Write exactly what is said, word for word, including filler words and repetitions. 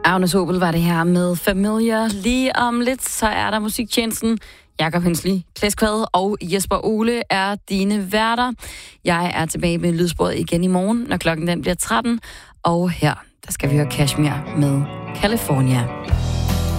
Agnes Obel var det her med Familiar. Lige om lidt, så er der musiktjenesten. Jakob Hensli, Klæskvad og Jesper Ole er dine værter. Jeg er tilbage med lydsporet igen i morgen, når klokken den bliver tretten. Og her, der skal vi høre Kashmir med California.